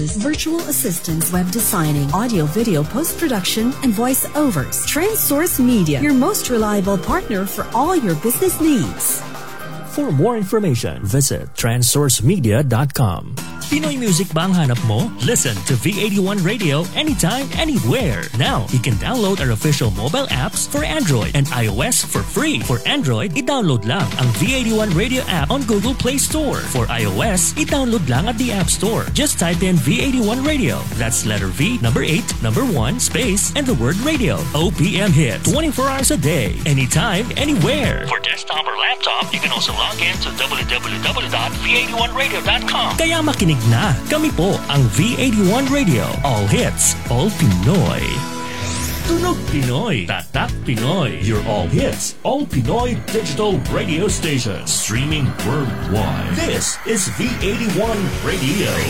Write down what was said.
services, virtual assistants, web designing, audio, video, post-production, and voice-overs. TrendSource Media, your most reliable partner for all your business needs. For more information, visit TrendSourceMedia.com. Pinoy music ba ang hanap mo? Listen to V81 Radio anytime, anywhere. Now, you can download our official mobile apps for Android and iOS for free. For Android, i-download lang ang V81 Radio app on Google Play Store. For iOS, i-download lang at the App Store. Just type in V81 Radio. That's letter V, number 8, number 1, space, and the word radio. OPM hits 24 hours a day, anytime, anywhere. For desktop or laptop, you can also log in to www.v81radio.com. Kaya makinig na, kami po ang V81 Radio. All hits, all Pinoy. Tunog Pinoy, Tatak Pinoy. Your all hits, all Pinoy digital radio station. Streaming worldwide. This is V81 Radio.